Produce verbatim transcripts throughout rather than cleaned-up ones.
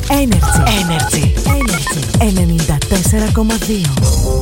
Energy. Energy. Energy. ενενήντα τέσσερα κόμμα δύο.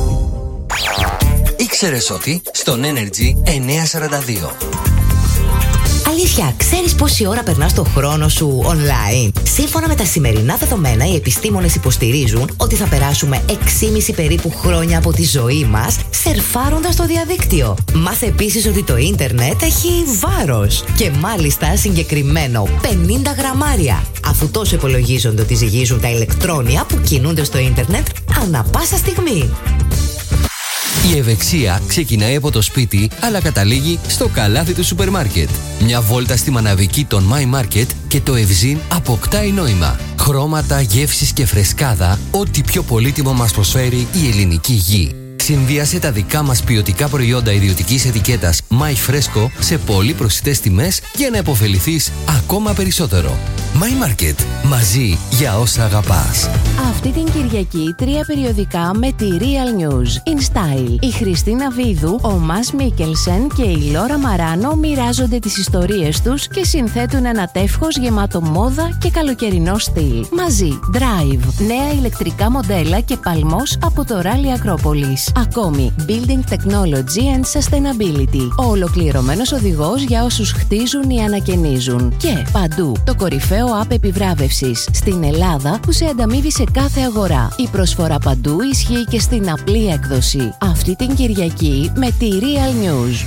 Ήξερες ότι στον Energy εννιακόσια σαράντα δύο. Αλήθεια, ξέρεις πόση ώρα περνάς το χρόνο σου online? Σύμφωνα με τα σημερινά δεδομένα, οι επιστήμονες υποστηρίζουν ότι θα περάσουμε έξι κόμμα πέντε περίπου χρόνια από τη ζωή μας σερφάροντας το διαδίκτυο. Μάθε επίσης ότι το ίντερνετ έχει βάρος και μάλιστα συγκεκριμένο πενήντα γραμμάρια, αφού τόσο υπολογίζονται ότι ζυγίζουν τα ηλεκτρόνια που κινούνται στο ίντερνετ ανά πάσα στιγμή. Η ευεξία ξεκινάει από το σπίτι, αλλά καταλήγει στο καλάθι του σούπερ μάρκετ. Μια βόλτα στη μαναβική των My Market και το ευζήν αποκτάει νόημα. Χρώματα, γεύσεις και φρεσκάδα, ό,τι πιο πολύτιμο μας προσφέρει η ελληνική γη. Συνδύασε τα δικά μας ποιοτικά προϊόντα ιδιωτικής ετικέτας My Fresco σε πολύ προσιτές τιμές για να επωφεληθείς ακόμα περισσότερο. My Market. Μαζί για όσα αγαπάς. Αυτή την Κυριακή τρία περιοδικά με τη Real News. In Style. Η Χριστίνα Βίδου, ο Μας Μίκελσεν και η Λόρα Μαράνο μοιράζονται τις ιστορίες τους και συνθέτουν ένα τεύχος γεμάτο μόδα και καλοκαιρινό στυλ. Μαζί. Drive. Νέα ηλεκτρικά μοντέλα και παλμός από το Rally Acropolis. Ακόμη. Building Technology and Sustainability. Ο ολοκληρωμένος οδηγός για όσους χτίζουν ή ανακαινίζουν. Και παντού. Το κορυφαίο app επιβράβευσης στην Ελλάδα που σε ανταμείβει σε κάθε αγορά. Η προσφορά παντού ισχύει και στην απλή έκδοση. Αυτή την Κυριακή με τη Real News.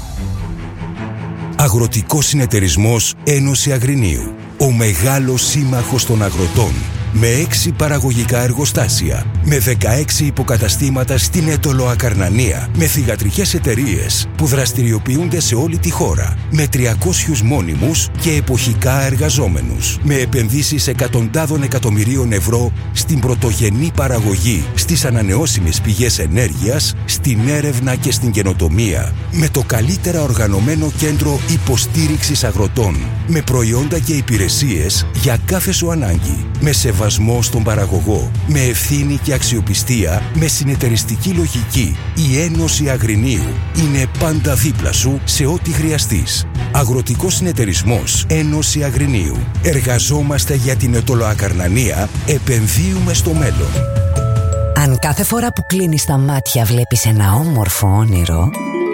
Αγροτικός Συνεταιρισμός Ένωση Αγρινίου. Ο μεγάλος σύμμαχος των αγροτών. Με έξι παραγωγικά εργοστάσια, με δεκαέξι υποκαταστήματα στην Έτολο Ακαρνανία, με θυγατρικές εταιρείες που δραστηριοποιούνται σε όλη τη χώρα, με τριακόσιους μόνιμους και εποχικά εργαζόμενους, με επενδύσεις εκατοντάδων εκατομμυρίων ευρώ στην πρωτογενή παραγωγή, στις ανανεώσιμες πηγές ενέργειας, στην έρευνα και στην καινοτομία, με το καλύτερα οργανωμένο κέντρο υποστήριξης αγροτών, με προϊόντα και υπηρεσίες για κάθε σου ανάγκη, με σεβασμό στον παραγωγό, με ευθύνη και αξιοπιστία, με συνεταιριστική λογική. Η Ένωση Αγρινίου είναι πάντα δίπλα σου σε ό,τι χρειαστείς. Αγροτικός Συνεταιρισμός Ένωση Αγρινίου. Εργαζόμαστε για την Ετωλοακαρνανία, επενδύουμε στο μέλλον. Αν κάθε φορά που κλείνεις τα μάτια βλέπεις ένα όμορφο όνειρο,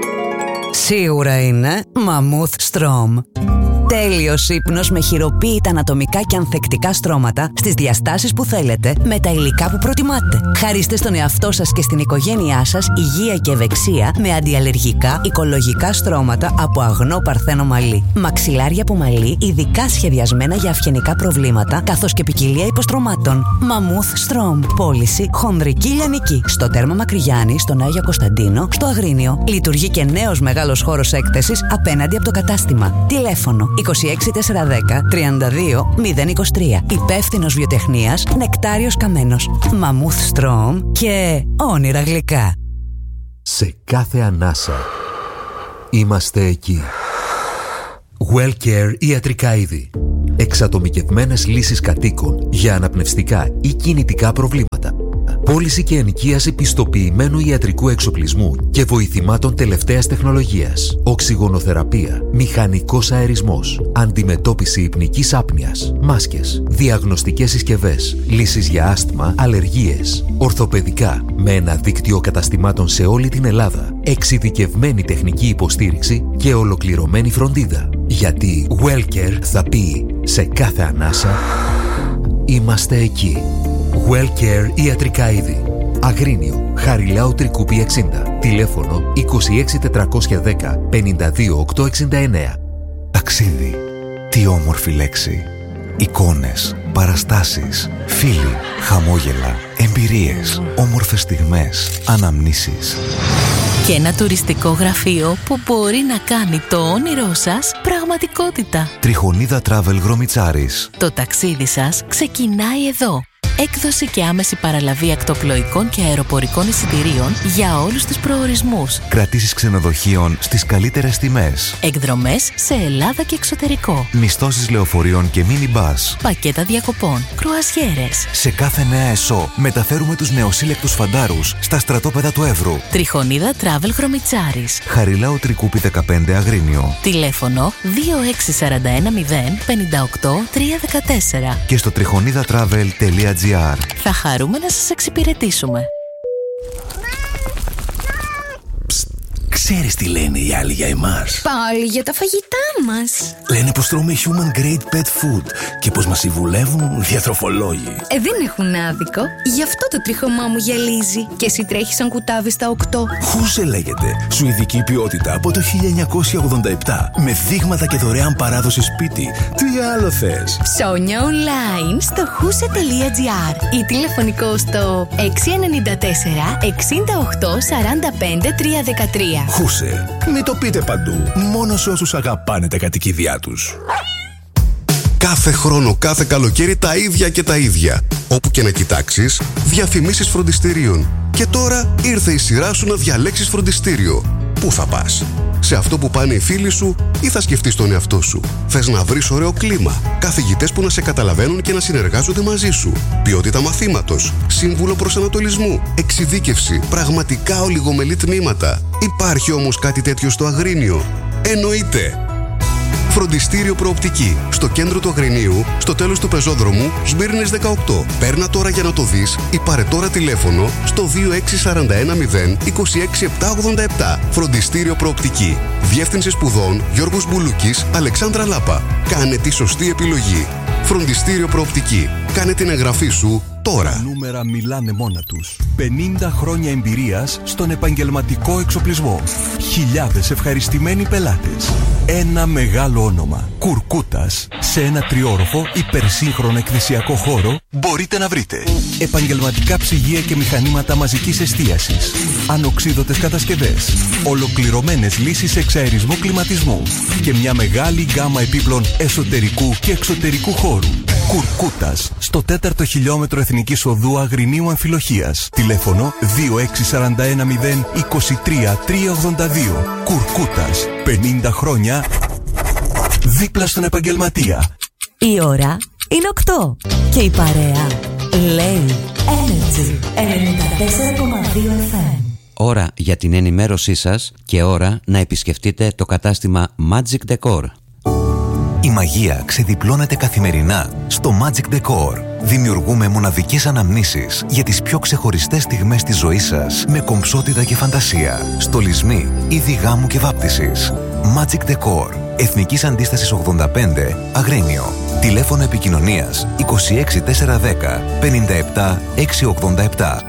σίγουρα είναι Mammoth Strom. Τέλειος ύπνος με χειροποίητα ανατομικά και ανθεκτικά στρώματα στις διαστάσεις που θέλετε, με τα υλικά που προτιμάτε. Χαρίστε στον εαυτό σας και στην οικογένειά σας υγεία και ευεξία με αντιαλλεργικά, οικολογικά στρώματα από αγνό παρθένο μαλλί. Μαξιλάρια από μαλλί ειδικά σχεδιασμένα για αυγενικά προβλήματα, καθώς και ποικιλία υποστρωμάτων. Mammoth Strom. Πώληση χονδρική λιανική. Στο τέρμα Μακρυγιάννη, στον Άγιο Κωνσταντίνο, στο Αγρίνιο. Λειτουργεί και νέος μεγάλος χώρος έκθεσης απέναντι από το κατάστημα. Τηλέφωνο είκοσι έξι τετρακόσια δέκα τριάντα δύο μηδέν είκοσι τρία. Υπεύθυνος βιοτεχνίας Νεκτάριος Καμένος. Mammoth Strom και όνειρα γλυκά. Σε κάθε ανάσα είμαστε εκεί. WellCare ιατρικά είδη. Εξατομικευμένες λύσεις κατοίκων για αναπνευστικά ή κινητικά προβλήματα. Πώληση και ενοικίαση πιστοποιημένου ιατρικού εξοπλισμού και βοηθημάτων τελευταίας τεχνολογίας. Οξυγονοθεραπεία, μηχανικός αερισμός, αντιμετώπιση υπνικής άπνοιας, μάσκες, διαγνωστικές συσκευές, λύσεις για άσθμα, αλλεργίες, ορθοπαιδικά, με ένα δίκτυο καταστημάτων σε όλη την Ελλάδα, εξειδικευμένη τεχνική υποστήριξη και ολοκληρωμένη φροντίδα. Γιατί WellCare θα πει σε κάθε ανάσα είμαστε εκεί. WellCare ιατρικά είδη. Αγρίνιο, Χαριλάου Τρικούπη εξήντα. Τηλέφωνο είκοσι έξι τετρακόσια δέκα πενήντα δύο οκτακόσια εξήντα εννέα. Ταξίδι. Τι όμορφη λέξη. Εικόνες, παραστάσεις, φίλοι, χαμόγελα, εμπειρίες, όμορφες στιγμές, αναμνήσεις. Και ένα τουριστικό γραφείο που μπορεί να κάνει το όνειρό σας πραγματικότητα. Τριχονίδα Travel Γρομιτσάρης. Το ταξίδι σας ξεκινάει εδώ. έκδοση και άμεση παραλαβή ακτοπλοϊκών και αεροπορικών εισιτηρίων για όλους τους προορισμούς. Κρατήσεις ξενοδοχείων στις καλύτερες τιμές. Εκδρομές σε Ελλάδα και εξωτερικό. Μισθώσεις λεωφορείων και μίνι-μπας. Πακέτα διακοπών. Κρουαζιέρες. Σε κάθε νέα ΕΣΟ μεταφέρουμε τους νεοσύλλεκτους φαντάρους στα στρατόπεδα του Εύρου. Τριχονίδα Travel Χρωμιτσάρης. Χαριλάου Τρικούπη δεκαπέντε Αγρίνιο. Τηλέφωνο δύο έξι τέσσερα ένα μηδέν πέντε οκτώ τρία ένα τέσσερα. Και στο τριχονίδα-travel τελεία τζι άρ. Θα χαρούμε να σας εξυπηρετήσουμε. Ξέρεις τι λένε οι άλλοι για εμάς? Πάλι για τα φαγητά μας. Λένε πως τρώμε human grade pet food και πως μας συμβουλεύουν διατροφολόγοι. Ε, δεν έχουν άδικο. Γι' αυτό το τρίχωμά μου γυαλίζει. Και εσύ τρέχεις σαν κουτάβι στα οκτώ. Χούσε λέγεται. Σουηδική ποιότητα από το χίλια εννιακόσια ογδόντα επτά. Με δείγματα και δωρεάν παράδοση σπίτι. Τι άλλο θες? Ψώνια online στο χούσε τελεία τζι άρ ή τηλεφωνικό στο έξι εννιά τέσσερα εξήντα οκτώ σαράντα πέντε τρία ένα τρία. Χούσε. Μην το πείτε παντού. Μόνο σε όσους αγαπάνε τα κατοικίδια τους. Κάθε χρόνο, κάθε καλοκαίρι τα ίδια και τα ίδια. Όπου και να κοιτάξεις, διαφημίσεις φροντιστηρίων. Και τώρα ήρθε η σειρά σου να διαλέξεις φροντιστήριο. Πού θα πας? Σε αυτό που πάνε οι φίλοι σου ή θα σκεφτείς τον εαυτό σου? Θες να βρεις ωραίο κλίμα, καθηγητές που να σε καταλαβαίνουν και να συνεργάζονται μαζί σου, ποιότητα μαθήματος, σύμβουλο προσανατολισμού, εξειδίκευση, πραγματικά ολιγομελή τμήματα? Υπάρχει όμως κάτι τέτοιο στο Αγρίνιο? Εννοείται! Φροντιστήριο Προοπτική. Στο κέντρο του Αγρινίου, στο τέλος του πεζόδρομου, Σμύρνης δεκαοκτώ. Παίρνα τώρα για να το δεις ή πάρε τώρα τηλέφωνο στο δύο έξι τέσσερα ένα μηδέν είκοσι έξι επτακόσια ογδόντα επτά. Φροντιστήριο Προοπτική. Διεύθυνση σπουδών Γιώργος Μπουλούκης, Αλεξάνδρα Λάπα. Κάνε τη σωστή επιλογή. Φροντιστήριο Προοπτική. Κάνε την εγγραφή σου τώρα. Τα νούμερα μιλάνε μόνα τους. πενήντα χρόνια εμπειρίας στον επαγγελματικό εξοπλισμό. Χιλιάδες ευχαριστημένοι πελάτες. Ένα μεγάλο όνομα. Κουρκούτας. Σε ένα τριόροφο υπερσύγχρονο εκκλησιακό χώρο μπορείτε να βρείτε επαγγελματικά ψυγεία και μηχανήματα μαζικής εστίασης, ανοξίδωτες κατασκευές, ολοκληρωμένες λύσεις εξαερισμού κλιματισμού και μια μεγάλη γκάμα επίπλων εσωτερικού και εξωτερικού χώρου. Κουρκούτας, στο τέταρτο χιλιόμετρο Εθνικής Οδού Αγρινίου Αμφιλοχίας. Τηλέφωνο δύο έξι τέσσερα ένα μηδέν είκοσι τρία τρία ογδόντα δύο. Κουρκούτας, πενήντα χρόνια δίπλα στον επαγγελματία. Η ώρα είναι οκτώ και η παρέα λέει Energy ενενήντα τέσσερα κόμμα δύο εφ εμ. Ώρα για την ενημέρωσή σας και ώρα να επισκεφτείτε το κατάστημα Magic Decor. Η μαγεία ξεδιπλώνεται καθημερινά στο Magic Decor. Δημιουργούμε μοναδικές αναμνήσεις για τις πιο ξεχωριστές στιγμές της ζωής σας με κομψότητα και φαντασία. Στολισμοί, είδη γάμου και βάπτισης. Magic Decor. Εθνικής Αντίστασης ογδόντα πέντε, Αγρίνιο. Τηλέφωνο επικοινωνίας είκοσι έξι τετρακόσια δέκα πενήντα επτά εξακόσια ογδόντα επτά.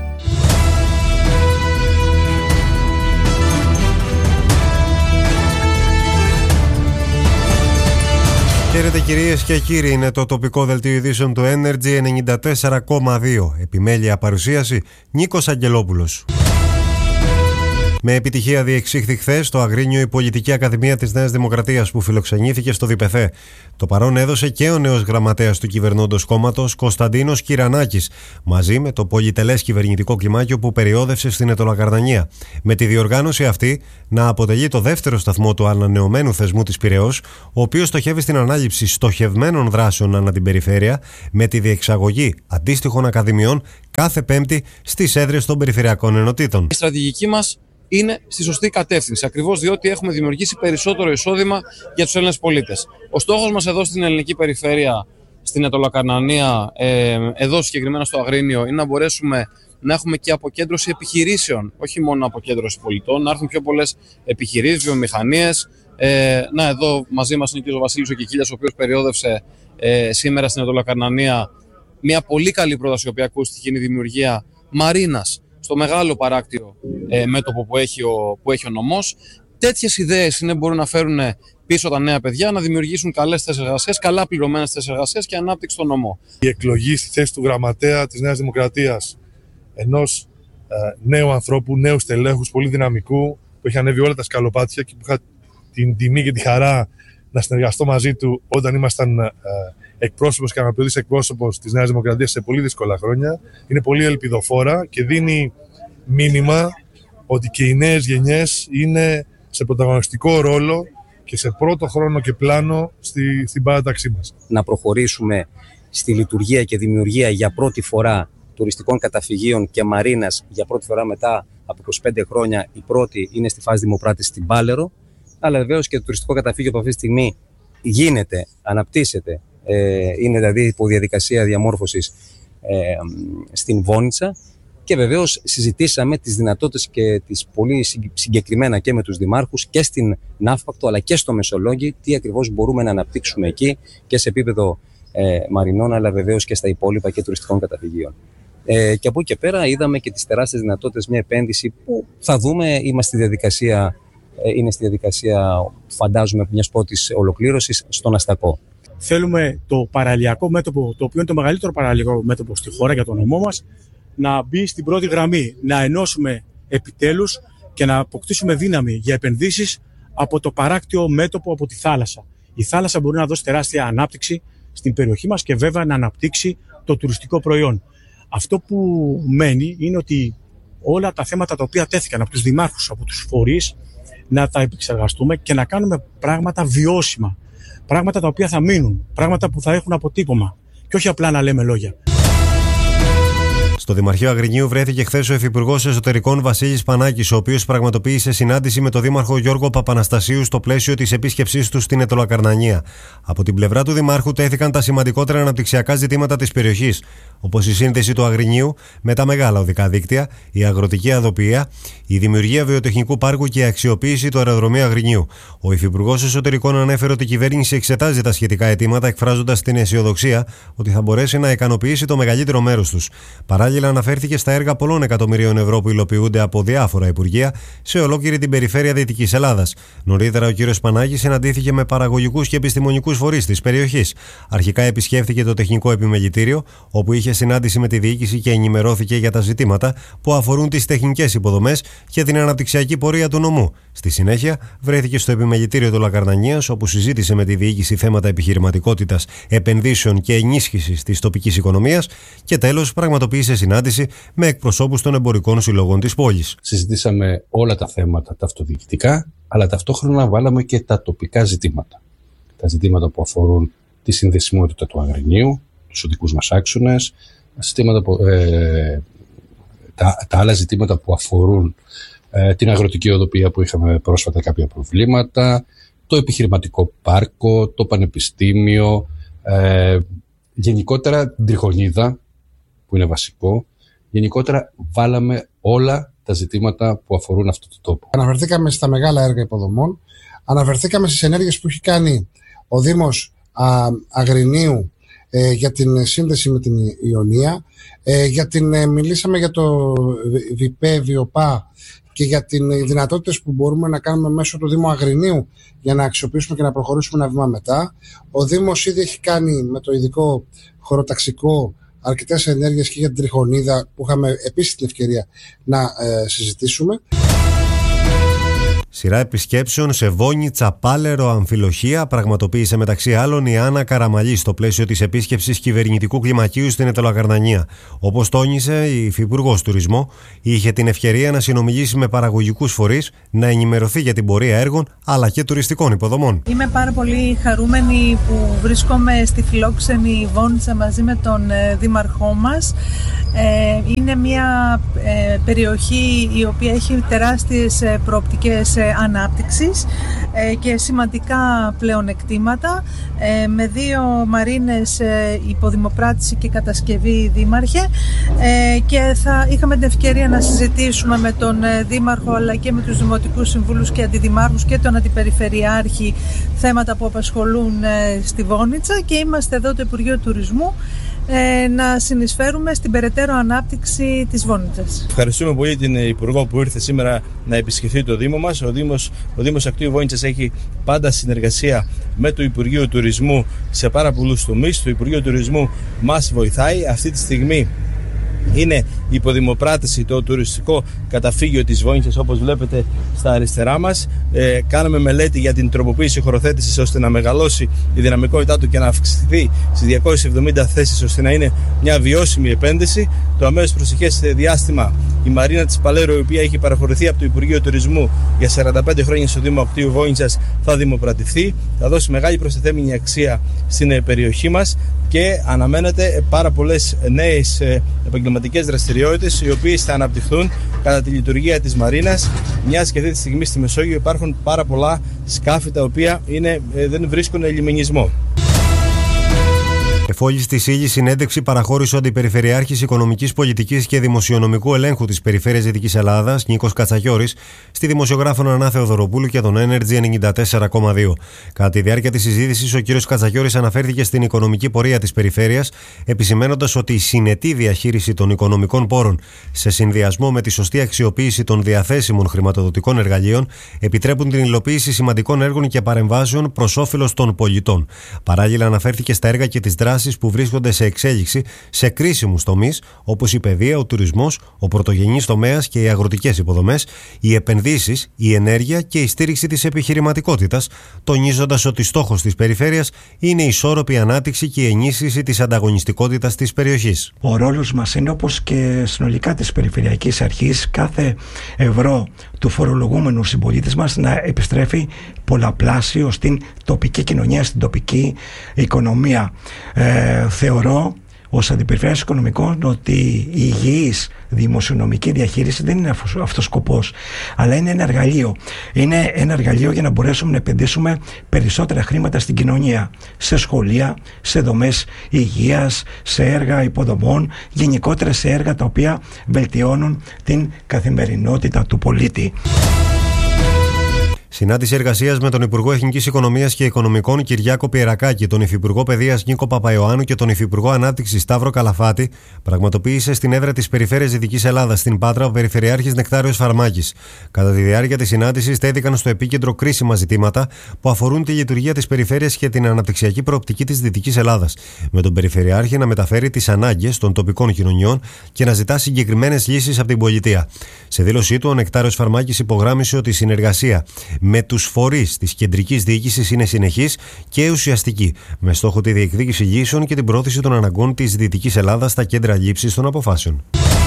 Χαίρετε κυρίες και κύριοι, είναι το τοπικό δελτίο ειδήσεων του Energy ενενήντα τέσσερα κόμμα δύο. Επιμέλεια παρουσίαση Νίκος Αγγελόπουλος. Με επιτυχία διεξήχθη χθες στο Αγρίνιο η Πολιτική Ακαδημία της Νέας Δημοκρατίας που φιλοξενήθηκε στο ΔΠΘ. Το παρόν έδωσε και ο νέος γραμματέας του κυβερνώντος κόμματος Κωνσταντίνος Κυρανάκης, μαζί με το πολυτελές κυβερνητικό κλιμάκιο που περιόδευσε στην Αιτωλακαρνανία. Με τη διοργάνωση αυτή να αποτελεί το δεύτερο σταθμό του ανανεωμένου θεσμού της Πειραιώς, ο οποίος στοχεύει στην ανάληψη στοχευμένων δράσεων ανά την περιφέρεια, με τη διεξαγωγή αντίστοιχων ακαδημιών κάθε Πέμπτη στις έδρες των περιφερειακών ενωτήτων. Η στρατηγική μας είναι στη σωστή κατεύθυνση, ακριβώς διότι έχουμε δημιουργήσει περισσότερο εισόδημα για τους Έλληνες πολίτες. Ο στόχος μας εδώ στην ελληνική περιφέρεια, στην Αιτωλακαρνανία, ε, εδώ συγκεκριμένα στο Αγρίνιο, είναι να μπορέσουμε να έχουμε και αποκέντρωση επιχειρήσεων, όχι μόνο αποκέντρωση πολιτών, να έρθουν πιο πολλές επιχειρήσεις, βιομηχανίες. Ε, να, εδώ μαζί μας είναι ο κ. Βασίλης ο Κικίλιας, ο οποίος περιόδευσε ε, σήμερα στην Αιτωλακαρνανία μια πολύ καλή πρόταση, η οποία ακούστηκε, είναι η δημιουργία μαρίνας στο μεγάλο παράκτιο ε, μέτωπο που έχει, ο, που έχει ο νομός. Τέτοιες ιδέες είναι μπορούν να φέρουν πίσω τα νέα παιδιά, να δημιουργήσουν καλές θέσεις εργασίας, καλά πληρωμένες θέσεις εργασίας και ανάπτυξη στον νομό. Η εκλογή στη θέση του γραμματέα της Νέας Δημοκρατίας, ενός ε, νέου ανθρώπου, νέου στελέχους, πολύ δυναμικού, που έχει ανέβει όλα τα σκαλοπάτια και που είχα την τιμή και τη χαρά να συνεργαστώ μαζί του όταν ήμασταν ε, εκπρόσωπος και αναπληρωτής εκπρόσωπος της Νέας Δημοκρατίας σε πολύ δύσκολα χρόνια. Είναι πολύ ελπιδοφόρα και δίνει μήνυμα ότι και οι νέες γενιές είναι σε πρωταγωνιστικό ρόλο και σε πρώτο χρόνο και πλάνο στη, στην παράταξή μας. Να προχωρήσουμε στη λειτουργία και δημιουργία για πρώτη φορά τουριστικών καταφυγίων και μαρίνας για πρώτη φορά μετά από είκοσι πέντε χρόνια. Η πρώτη είναι στη φάση δημοπράτηση στην Πάλαιρο, αλλά βεβαίως και το τουριστικό καταφύγιο που αυτή τη στιγμή γίνεται, αναπτύσσεται, ε, είναι δηλαδή υπό διαδικασία διαμόρφωσης ε, στην Βόνιτσα. Και βεβαίως συζητήσαμε τις δυνατότητες και τις πολύ συγκεκριμένα και με τους δημάρχους και στην Ναύπακτο αλλά και στο Μεσολόγγι τι ακριβώς μπορούμε να αναπτύξουμε εκεί και σε επίπεδο ε, μαρινών αλλά βεβαίως και στα υπόλοιπα και τουριστικών καταφυγίων. Ε, και από εκεί και πέρα είδαμε και τις τεράστιες δυνατότητες, μια επένδυση που θα δούμε, είμαστε στη διαδικασία, ε, είναι στη διαδικασία φαντάζομαι μιας πρώτης ολοκλήρωσης στον Αστακό. Θέλουμε το παραλιακό μέτωπο, το οποίο είναι το μεγαλύτερο παραλιακό μέτωπο στη χώρα για τον νομό μας, να μπει στην πρώτη γραμμή, να ενώσουμε επιτέλους και να αποκτήσουμε δύναμη για επενδύσεις από το παράκτιο μέτωπο από τη θάλασσα. Η θάλασσα μπορεί να δώσει τεράστια ανάπτυξη στην περιοχή μας και βέβαια να αναπτύξει το τουριστικό προϊόν. Αυτό που μένει είναι ότι όλα τα θέματα τα οποία τέθηκαν από τους δημάρχους, από τους φορείς, να τα επεξεργαστούμε και να κάνουμε πράγματα βιώσιμα. Πράγματα τα οποία θα μείνουν, πράγματα που θα έχουν αποτύπωμα και όχι απλά να λέμε λόγια. Στο Δημαρχείο Αγρινίου βρέθηκε χθες ο Υφυπουργός Εσωτερικών Βασίλης Πανάκης, ο οποίος πραγματοποίησε συνάντηση με τον Δήμαρχο Γιώργο Παπαναστασίου στο πλαίσιο της επίσκεψής του στην Αιτωλοακαρνανία. Από την πλευρά του Δημάρχου τέθηκαν τα σημαντικότερα αναπτυξιακά ζητήματα της περιοχής, όπως η σύνδεση του Αγρινίου με τα μεγάλα οδικά δίκτυα, η αγροτική αδοποιία, η δημιουργία βιοτεχνικού πάρκου και η αξιοποίηση του αεροδρομίου Αγρινίου. Ο Υφυπουργός Εσωτερικών ανέφερε ότι η κυβέρνηση εξετάζει τα σχετικά αιτήματα, εκφράζοντας την αισιοδοξία ότι θα μπορέσει να ικανοποιήσει το μεγαλύτερο μέρος τους. Παράλληλα, αναφέρθηκε στα έργα πολλών εκατομμυρίων ευρώ που υλοποιούνται από διάφορα υπουργεία σε ολόκληρη την περιφέρεια Δυτικής Ελλάδας. Νωρίτερα, ο κ. Πανάκης συναντήθηκε με παραγωγικούς και επιστημονικούς φορείς της περιοχής. Αρχικά επισκέφθηκε το Τεχνικό Επιμελητήριο, όπου είχε συνάντηση με τη διοίκηση και ενημερώθηκε για τα ζητήματα που αφορούν τις τεχνικές υποδομές και την αναπτυξιακή πορεία του νομού. Στη συνέχεια, βρέθηκε στο Επιμελητήριο του Λακαρνανίας, όπου συζήτησε με τη διοίκηση θέματα επιχειρηματικότητας, επενδύσεων και ενίσχυσης της τοπικής οικονομίας και τέλος πραγματοποίησε συνάντηση με εκπροσώπους των εμπορικών συλλογών της πόλης. Συζητήσαμε όλα τα θέματα τα αυτοδιοικητικά, αλλά ταυτόχρονα βάλαμε και τα τοπικά ζητήματα. Τα ζητήματα που αφορούν τη συνδεσιμότητα του Αγρινίου, τους οδικούς μας άξονες, που, ε, τα, τα άλλα ζητήματα που αφορούν ε, την αγροτική οδοποιία που είχαμε πρόσφατα κάποια προβλήματα, το επιχειρηματικό πάρκο, το πανεπιστήμιο, ε, γενικότερα την τριχονίδα, που είναι βασικό. Γενικότερα βάλαμε όλα τα ζητήματα που αφορούν αυτό το τόπο. Αναφερθήκαμε στα μεγάλα έργα υποδομών, αναφερθήκαμε στις ενέργειες που έχει κάνει ο Δήμος α, Αγρινίου ε, για την σύνδεση με την Ιωνία, ε, για την, ε, μιλήσαμε για το ΒΙΠΕ, ΒΙΟΠΑ και για τις δυνατότητες που μπορούμε να κάνουμε μέσω του Δήμου Αγρινίου για να αξιοποιήσουμε και να προχωρήσουμε ένα βήμα μετά. Ο Δήμος ήδη έχει κάνει με το ειδικό χωροταξικό αρκετές ενέργειες και για την τριχονίδα που είχαμε επίσης την ευκαιρία να ε, συζητήσουμε. Σειρά επισκέψεων σε Βόνιτσα, Πάλαιρο, Αμφιλοχεία πραγματοποίησε μεταξύ άλλων η Άννα Καραμαλή στο πλαίσιο της επίσκεψης κυβερνητικού κλιμακίου στην Αιτωλοακαρνανία. Όπως τόνισε η Υφυπουργός Τουρισμού, είχε την ευκαιρία να συνομιλήσει με παραγωγικούς φορείς, να ενημερωθεί για την πορεία έργων αλλά και τουριστικών υποδομών. Είμαι πάρα πολύ χαρούμενη που βρίσκομαι στη φιλόξενη Βόνιτσα μαζί με τον δήμαρχό μας. Είναι μια περιοχή η οποία έχει τεράστιες προοπτικές ανάπτυξης και σημαντικά πλεονεκτήματα, με δύο μαρίνες υποδημοπράτηση και κατασκευή δήμαρχε, και θα είχαμε την ευκαιρία να συζητήσουμε με τον δήμαρχο αλλά και με τους δημοτικούς συμβούλους και αντιδημάρχους και τον αντιπεριφερειάρχη θέματα που απασχολούν στη Βόνιτσα, και είμαστε εδώ το Υπουργείο Τουρισμού να συνεισφέρουμε στην περαιτέρω ανάπτυξη της Βόνιτσας. Ευχαριστούμε πολύ την Υπουργό που ήρθε σήμερα να επισκεφθεί το Δήμο μας. Ο Δήμος, ο Δήμος Ακτίου Βόνιτσας έχει πάντα συνεργασία με το Υπουργείο Τουρισμού σε πάρα πολλούς τομείς. Το Υπουργείο Τουρισμού μας βοηθάει. Αυτή τη στιγμή είναι υποδημοπράτηση το τουριστικό καταφύγιο της Βόινιτσας, όπως βλέπετε στα αριστερά μας. Ε, κάναμε μελέτη για την τροποποίηση χωροθέτησης ώστε να μεγαλώσει η δυναμικότητά του και να αυξηθεί στις διακόσιες εβδομήντα θέσεις, ώστε να είναι μια βιώσιμη επένδυση. Το αμέσως προσεχές διάστημα η Μαρίνα της Παλέρο, η οποία έχει παραχωρηθεί από το Υπουργείο Τουρισμού για σαράντα πέντε χρόνια στο Δήμο Ακτίου Βόινιτσας, θα δημοπρατηθεί, θα δώσει μεγάλη προστιθέμενη αξία στην περιοχή μας και αναμένεται πάρα πολλές νέες επαγγελματικές δραστηριότητες οι οποίες θα αναπτυχθούν κατά τη λειτουργία της Μαρίνας, μιας και αυτή τη στιγμή στη Μεσόγειο υπάρχουν πάρα πολλά σκάφη τα οποία είναι, δεν βρίσκουν λιμενισμό. Εφόλης της Ήλης συνέντευξη παραχώρησε ο Αντιπεριφερειάρχης Οικονομικής Πολιτικής και Δημοσιονομικού Ελέγχου της Περιφέρειας Δυτικής Ελλάδας, Νίκος Κατσαγιώρης, στη δημοσιογράφο Νανά Θεοδωροπούλου και τον Energy ενενήντα τέσσερα κόμμα δύο. Κατά τη διάρκεια της συζήτησης, ο κ. Κατσαγιώρης αναφέρθηκε στην οικονομική πορεία της περιφέρειας, επισημαίνοντας ότι η συνετή διαχείριση των οικονομικών πόρων σε συνδυασμό με τη σωστή αξιοποίηση των διαθέσιμων χρηματοδοτικών εργαλείων επιτρέπουν την υλοποίηση σημαντικών έργων και παρεμβάσεων προς όφελος των πολιτών. Παράλληλα, αναφέρθηκε στα έργα και τις δράσεις που βρίσκονται σε εξέλιξη σε κρίσιμους τομείς όπως η παιδεία, ο τουρισμός, ο πρωτογενής τομέας και οι αγροτικές υποδομές, οι επενδύσεις, η ενέργεια και η στήριξη της επιχειρηματικότητας, τονίζοντας ότι στόχος της περιφέρειας είναι η ισόρροπη ανάπτυξη και η ενίσχυση της ανταγωνιστικότητας της περιοχής. Ο ρόλος μας είναι, όπως και συνολικά της Περιφερειακής Αρχής, κάθε ευρώ του φορολογούμενου συμπολίτες μας να επιστρέφει πολλαπλάσιο στην τοπική κοινωνία, στην τοπική οικονομία. Ε, θεωρώ ως Αντιπεριφερειάρχης Οικονομικών ότι η υγιής δημοσιονομική διαχείριση δεν είναι αυτός ο σκοπός, αλλά είναι ένα εργαλείο. Είναι ένα εργαλείο για να μπορέσουμε να επενδύσουμε περισσότερα χρήματα στην κοινωνία, σε σχολεία, σε δομές υγείας, σε έργα υποδομών, γενικότερα σε έργα τα οποία βελτιώνουν την καθημερινότητα του πολίτη. Συνάντηση εργασίας με τον Υπουργό Εθνικής Οικονομίας και Οικονομικών Κυριάκο Πιερακάκη, τον Υφυπουργό Παιδείας Νίκο Παπαϊωάννου και τον Υφυπουργό Ανάπτυξης Σταύρο Καλαφάτη πραγματοποίησε στην έδρα της Περιφέρειας Δυτικής Ελλάδας, στην Πάτρα, ο Περιφερειάρχης Νεκτάριος Φαρμάκης. Κατά τη διάρκεια της συνάντησης τέθηκαν στο επίκεντρο κρίσιμα ζητήματα που αφορούν τη λειτουργία της περιφέρειας και την αναπτυξιακή προοπτική της Δυτικής Ελλάδας, με τον Περιφερειάρχη να μεταφέρει τις ανάγκες των τοπικών κοινωνιών και να ζητά συγκεκριμένες λύσεις από την πολιτεία. Σε δήλωσή του, ο Νεκτάριος Φαρμάκης υπογράμμισε ότι η συνεργασία με τους φορείς της κεντρικής διοίκησης είναι συνεχής και ουσιαστική, με στόχο τη διεκδίκηση λύσεων και την πρόθεση των αναγκών της Δυτικής Ελλάδας στα κέντρα λήψης των αποφάσεων.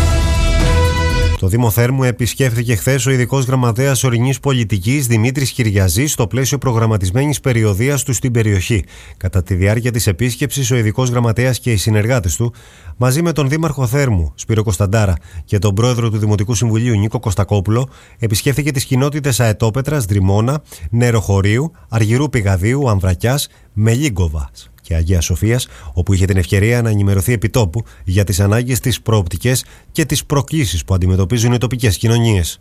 Το Δήμο Θέρμου επισκέφθηκε χθες ο ειδικός γραμματέας ορεινής πολιτικής Δημήτρης Κυριαζής στο πλαίσιο προγραμματισμένης περιοδείας του στην περιοχή. Κατά τη διάρκεια της επίσκεψης, ο ειδικός γραμματέας και οι συνεργάτες του, μαζί με τον Δήμαρχο Θέρμου Σπύρο Κωνσταντάρα και τον πρόεδρο του Δημοτικού Συμβουλίου Νίκο Κωστακόπουλο, επισκέφθηκε τις κοινότητες Αετόπετρας, Δρυμώνα, Νεροχωρίου, Αργυρού Πηγαδίου, Αμβρακιάς, Μελίγκοβας και Αγίας Σοφίας, όπου είχε την ευκαιρία να ενημερωθεί επιτόπου για τις ανάγκες, τις προοπτικές και τις προκλήσεις που αντιμετωπίζουν οι τοπικές κοινωνίες.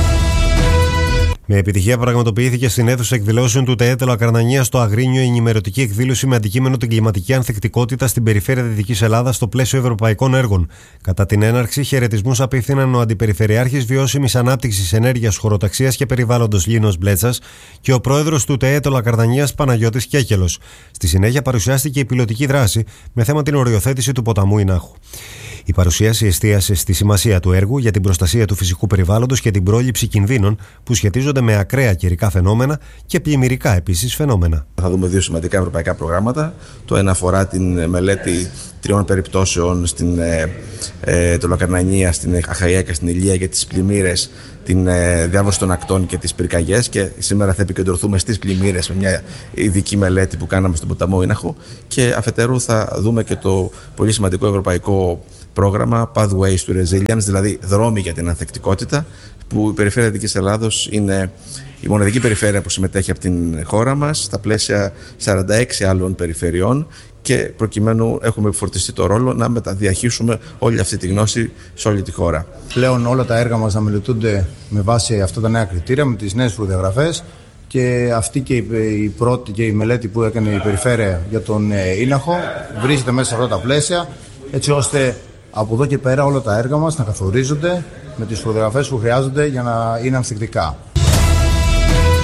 Με επιτυχία πραγματοποιήθηκε στην αίθουσα εκδηλώσεων του ΤΕΕ Τελοακαρνανία στο Αγρίνιο η ενημερωτική εκδήλωση με αντικείμενο την κλιματική ανθεκτικότητα στην περιφέρεια Δυτικής Ελλάδας στο πλαίσιο ευρωπαϊκών έργων. Κατά την έναρξη, χαιρετισμούς απίφθηναν ο Αντιπεριφερειάρχης Βιώσιμης Ανάπτυξης Ενέργειας, Χωροταξίας και Περιβάλλοντος Λίνος Μπλέτσας και ο πρόεδρος του ΤΕΕ Τελοακαρνανίας Παναγιώτης Κέκελος. Στη συνέχεια παρουσιάστηκε η πιλωτική δράση με θέμα την οριοθέτηση του ποταμού Ινάχου. Η παρουσίαση εστίασε στη σημασία του έργου για την προστασία του φυσικού περιβάλλοντος και την πρόληψη κινδύνων που σχετίζονται με ακραία καιρικά φαινόμενα και πλημμυρικά επίσης φαινόμενα. Θα δούμε δύο σημαντικά ευρωπαϊκά προγράμματα. Το ένα αφορά την μελέτη τριών περιπτώσεων στην ε, ε, Τελοακαρνανία, στην Αχαΐα και στην Ηλία για τις πλημμύρες, την ε, διάβρωση των ακτών και τις πυρκαγιές, και σήμερα θα επικεντρωθούμε στις πλημμύρες με μια ειδική μελέτη που κάναμε στον ποταμό Ίναχο, και αφετέρου θα δούμε και το πολύ σημαντικό ευρωπαϊκό πρόγραμμα Pathways to Resilience, δηλαδή δρόμοι για την ανθεκτικότητα, που η περιφέρεια Δυτικής Ελλάδος είναι η μοναδική περιφέρεια που συμμετέχει από την χώρα μας στα πλαίσια σαράντα έξι άλλων περιφερειών, και προκειμένου έχουμε φορτιστεί το ρόλο να μεταδιαχύσουμε όλη αυτή τη γνώση σε όλη τη χώρα. Πλέον όλα τα έργα μας να μελετούνται με βάση αυτά τα νέα κριτήρια, με τις νέες προδιαγραφές, και αυτή και η πρώτη και η μελέτη που έκανε η περιφέρεια για τον Ίναχο βρίσκεται μέσα σε αυτά τα πλαίσια, έτσι ώστε από εδώ και πέρα όλα τα έργα μας να καθορίζονται με τις προδιαγραφές που χρειάζονται για να είναι ανθεκτικά.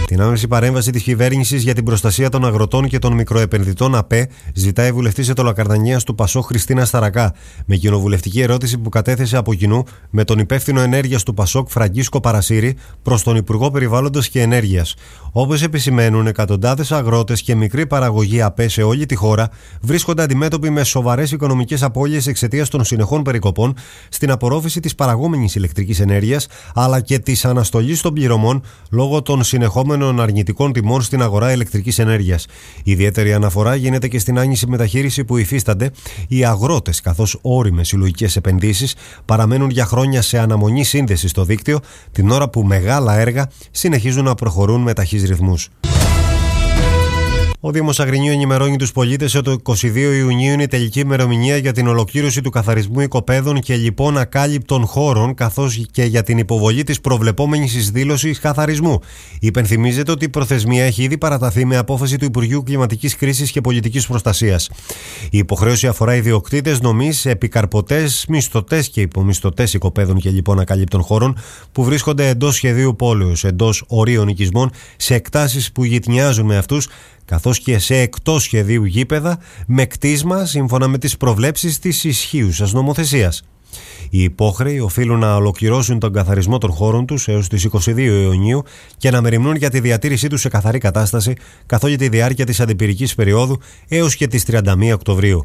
Την άμεση παρέμβαση της κυβέρνησης για την προστασία των αγροτών και των μικροεπενδυτών ΑΠΕ ζητάει η βουλευτής Ετωλοκαρνανίας του Πασόκ Χριστίνα Σταρακά, με κοινοβουλευτική ερώτηση που κατέθεσε από κοινού με τον υπεύθυνο ενέργειας του Πασόκ Φραγκίσκο Παρασύρη προς τον Υπουργό Περιβάλλοντος και Ενέργειας. Όπως επισημαίνουν, εκατοντάδες αγρότες και μικρή παραγωγή ΑΠΕ σε όλη τη χώρα βρίσκονται αντιμέτωποι με σοβαρές οικονομικές απώλειες εξαιτίας των συνεχών περικοπών στην απορρόφηση της παραγόμενης ηλεκτρικής ενέργειας, αλλά και της αναστολής των πληρωμών λόγω των συνεχόμενων αρνητικών τιμών στην αγορά ηλεκτρικής ενέργειας. Ιδιαίτερη αναφορά γίνεται και στην άνηση μεταχείριση που υφίστανται οι αγρότες, καθώς ώριμες συλλογικές επενδύσεις παραμένουν για χρόνια σε αναμονή σύνδεση στο δίκτυο, την ώρα που μεγάλα έργα συνεχίζουν να προχωρούν με ταχύς ρυθμούς. Ο Δήμος Αγρινίου ενημερώνει τους πολίτες ότι το είκοσι δύο Ιουνίου είναι η τελική ημερομηνία για την ολοκλήρωση του καθαρισμού οικοπαίδων και λοιπόν ακάλυπτων χώρων, καθώς και για την υποβολή της προβλεπόμενης δήλωσης καθαρισμού. Υπενθυμίζεται ότι η προθεσμία έχει ήδη παραταθεί με απόφαση του Υπουργείου Κλιματικής Κρίσης και Πολιτικής Προστασίας. Η υποχρέωση αφορά ιδιοκτήτες νομής, επικαρπωτές, μισθωτές και υπομισθωτές οικοπαίδων και λοιπόν ακάλυπτων χώρων που βρίσκονται εντός σχεδίου πόλεως, εντός ορίων οικισμών, σε εκτάσεις που γειτνιάζουν με αυτούς, καθώς και σε εκτός σχεδίου γήπεδα με κτίσμα σύμφωνα με τις προβλέψεις της ισχύουσας νομοθεσίας. Οι υπόχρεοι οφείλουν να ολοκληρώσουν τον καθαρισμό των χώρων τους έως τις είκοσι δύο Ιουνίου και να μεριμνούν για τη διατήρησή τους σε καθαρή κατάσταση καθ' όλη τη διάρκεια της αντιπυρικής περίοδου έως και τις τριάντα μία Οκτωβρίου.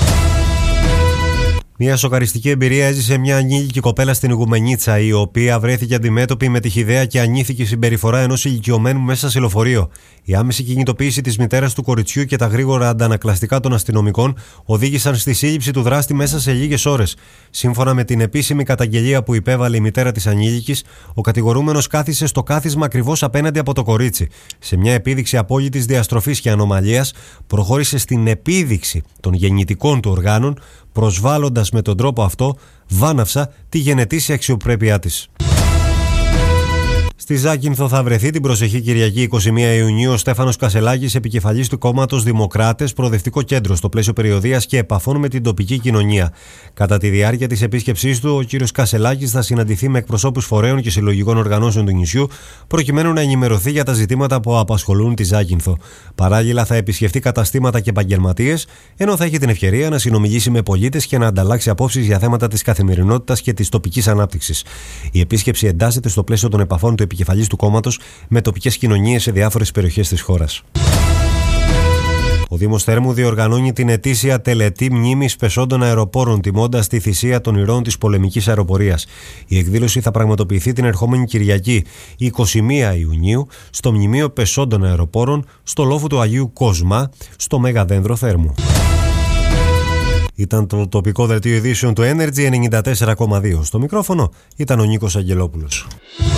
Μια σοκαριστική εμπειρία έζησε μια ανήλικη κοπέλα στην Ιγουμενίτσα, η οποία βρέθηκε αντιμέτωπη με τη χυδαία και ανήθικη συμπεριφορά ενός ηλικιωμένου μέσα σε λεωφορείο. Η άμεση κινητοποίηση της μητέρας του κοριτσιού και τα γρήγορα αντανακλαστικά των αστυνομικών οδήγησαν στη σύλληψη του δράστη μέσα σε λίγες ώρες. Σύμφωνα με την επίσημη καταγγελία που υπέβαλε η μητέρα της ανήλικης, ο κατηγορούμενος κάθισε στο κάθισμα ακριβώς απέναντι από το κορίτσι. Σε μια επίδειξη απόλυτης διαστροφής και ανομαλίας, προχώρησε στην επίδειξη των γεννητικών του οργάνων, προσβάλλοντας με τον τρόπο αυτό βάναυσα τη γενετήσια αξιοπρέπειά της. Στη Ζάκυνθο θα βρεθεί την προσεχή Κυριακή είκοσι μία Ιουνίου ο Στέφανος Κασελάκης, επικεφαλής του κόμματος Δημοκράτες, προοδευτικό κέντρο στο πλαίσιο περιοδείας και επαφών με την τοπική κοινωνία. Κατά τη διάρκεια της επίσκεψής του, ο κ. Κασελάκης θα συναντηθεί με εκπροσώπους φορέων και συλλογικών οργανώσεων του νησιού, προκειμένου να ενημερωθεί για τα ζητήματα που απασχολούν τη Ζάκυνθο. Παράλληλα, θα επισκεφτεί καταστήματα και επαγγελματίες, ενώ θα έχει την ευκαιρία να συνομιλήσει με πολίτες και να ανταλλάξει απόψεις για θέματα της καθημερινότητας και της τοπικής ανάπτυξης. Η επίσκεψη εντάσσεται στο πλαίσιο των επαφών του επικεφαλής του κόμματος με τοπικές κοινωνίες σε διάφορες περιοχές της χώρας. Ο Δήμος Θέρμου διοργανώνει την ετήσια τελετή μνήμης πεσόντων αεροπόρων, τιμώντας τη θυσία των ηρώων της πολεμικής αεροπορίας. Η εκδήλωση θα πραγματοποιηθεί την ερχόμενη Κυριακή, είκοσι μία Ιουνίου, στο Μνημείο Πεσόντων Αεροπόρων, στο λόφο του Αγίου Κοσμά, στο Μέγα Δένδρο Θέρμου. Ήταν το τοπικό δελτίο ειδήσεων του Energy ενενήντα τέσσερα κόμμα δύο. Στο μικρόφωνο ήταν ο Νίκος Αγγελόπουλος.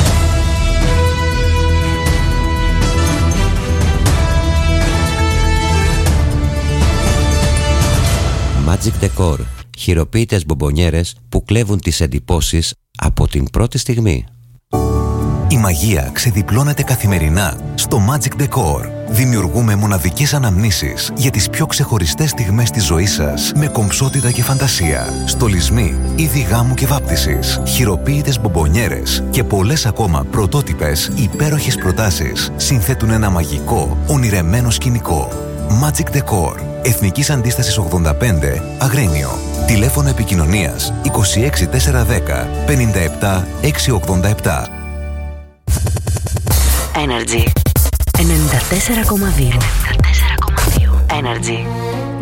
Magic Decor. Χειροποίητες μπομπονιέρες που κλέβουν τις εντυπώσεις από την πρώτη στιγμή. Η μαγεία ξεδιπλώνεται καθημερινά στο Magic Decor. Δημιουργούμε μοναδικές αναμνήσεις για τις πιο ξεχωριστές στιγμές της ζωής σας με κομψότητα και φαντασία. Στολισμοί, είδη γάμου και βάπτισης, χειροποίητες μπομπονιέρες και πολλές ακόμα πρωτότυπες υπέροχες προτάσεις συνθέτουν ένα μαγικό, ονειρεμένο σκηνικό. Magic Decor. Εθνικής Αντίστασης ογδόντα πέντε, Αγρίνιο. Τηλέφωνο επικοινωνίας είκοσι έξι τετρακόσια δέκα πενήντα επτά εξακόσια ογδόντα επτά. Energy ενενήντα τέσσερα κόμμα δύο. Energy.